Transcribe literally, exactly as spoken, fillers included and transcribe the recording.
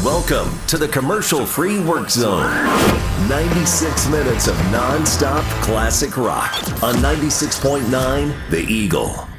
Welcome to the commercial-free work zone. ninety-six minutes of non-stop classic rock on ninety-six point nine The Eagle.